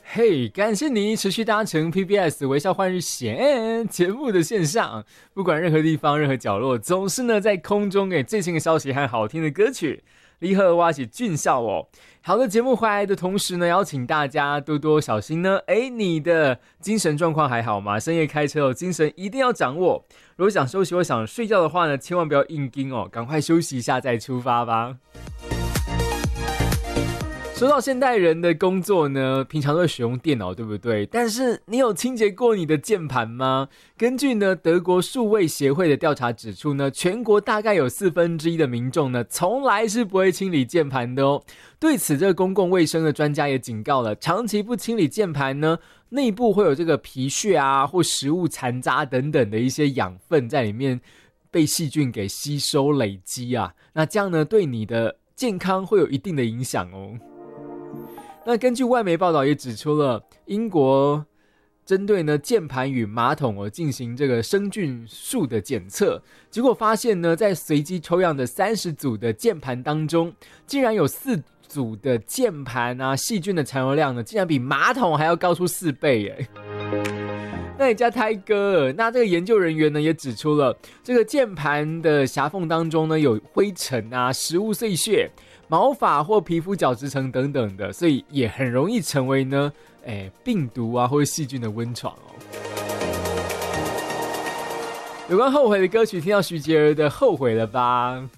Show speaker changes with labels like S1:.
S1: 嘿，感谢你持续搭乘 PBS 微笑换日线节目的线上，不管任何地方、任何角落，总是呢在空中给最新的消息和好听的歌曲。你好，我是俊孝哦。好的，节目回来的同时呢，邀请大家多多小心呢。你的精神状况还好吗？深夜开车精神一定要掌握。如果想休息或想睡觉的话呢，千万不要硬盯哦，赶快休息一下再出发吧。说到现代人的工作呢，平常都会使用电脑，对不对？但是你有清洁过你的键盘吗？根据呢德国数位协会的调查指出呢，全国大概有1/4的民众呢，从来是不会清理键盘的哦。对此，这个公共卫生的专家也警告了，长期不清理键盘呢，内部会有这个皮屑啊，或食物残渣等等的一些养分在里面被细菌给吸收累积啊，那这样呢，对你的健康会有一定的影响哦。那根据外媒报道也指出了，英国针对呢键盘与马桶进行这个生菌数的检测，结果发现呢，在随机抽样的30组的键盘当中，竟然有4组的键盘啊细菌的残留量呢，竟然比马桶还要高出4倍耶！那你家胎哥，那这个研究人员呢也指出了，这个键盘的狭缝当中呢有灰尘啊、食物碎屑、毛发或皮肤角质层等等的，所以也很容易成为呢，病毒啊或者细菌的温床哦。有关后悔的歌曲，听到徐杰儿的《后悔了吧》。